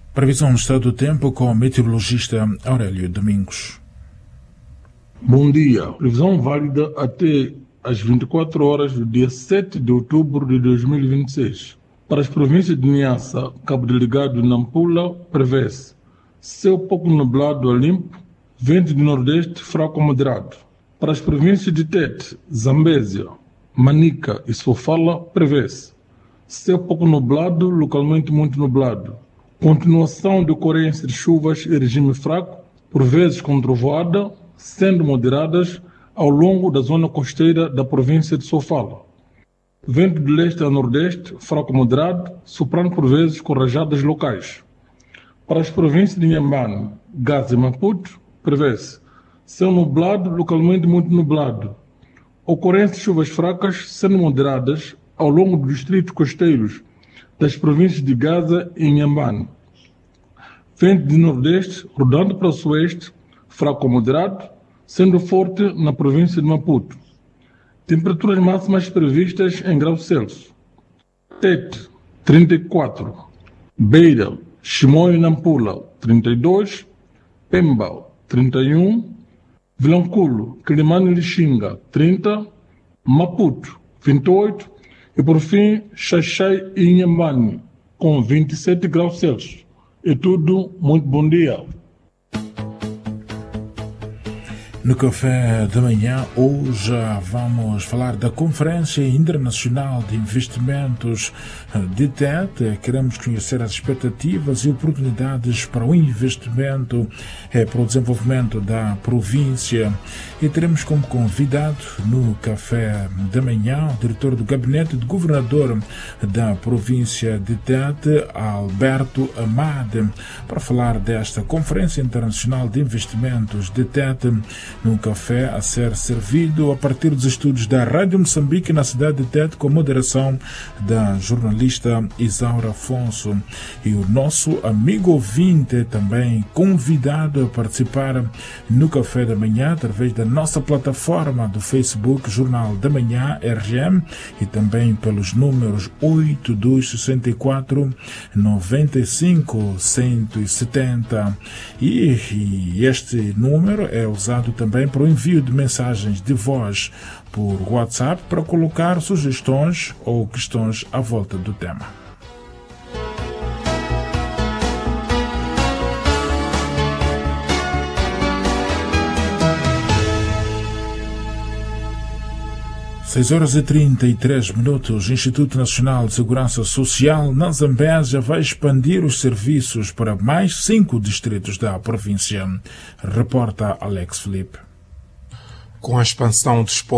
Previsão do estado do tempo com o meteorologista Aurélio Domingos. Bom dia. Previsão válida até às 24 horas do dia 7 de outubro de 2026. Para as províncias de Niassa, Cabo Delgado e Nampula, prevê-se céu pouco nublado a limpo, vento de nordeste fraco a moderado. Para as províncias de Tete, Zambésia, Manica e Sofala, prevê-se céu pouco nublado, localmente muito nublado. Continuação de ocorrência de chuvas e regime fraco, por vezes com trovoada, sendo moderadas ao longo da zona costeira da província de Sofala. Vento de leste a nordeste, fraco moderado, soprando por vezes com rajadas locais. Para as províncias de Inhambane, Gaza e Maputo, prevê-se céu nublado, localmente muito nublado. Ocorrência de chuvas fracas, sendo moderadas ao longo dos distritos costeiros das províncias de Gaza e Inhambane. Vento de nordeste, rodando para o sueste, fraco ou moderado, sendo forte na província de Maputo. Temperaturas máximas previstas em graus Celsius. Tete, 34. Beira, Chimoio e Nampula, 32. Pemba, 31. Vilanculo, Quilimane e Lixinga, 30. Maputo, 28. E por fim, Xaixai e Inhambane, com 27 graus Celsius. É tudo, muito bom dia. No café da manhã, hoje vamos falar da Conferência Internacional de Investimentos de TET. Queremos conhecer as expectativas e oportunidades para o investimento, para o desenvolvimento da província. E teremos como convidado no café da manhã o diretor do gabinete do governador da província de TET, Alberto Amade, para falar desta Conferência Internacional de Investimentos de TET, num café a ser servido a partir dos estúdios da Rádio Moçambique na cidade de Tete, com moderação da jornalista Isaura Afonso. E o nosso amigo ouvinte também convidado a participar no café da manhã através da nossa plataforma do Facebook Jornal da Manhã RGM e também pelos números 8264 95 170 e este número é usado também para o envio de mensagens de voz por WhatsApp para colocar sugestões ou questões à volta do tema. Seis horas e 33 minutos. O Instituto Nacional de Segurança Social na Zambésia vai expandir os serviços para mais 5 distritos da província. Reporta Alex Felipe. Com a expansão dos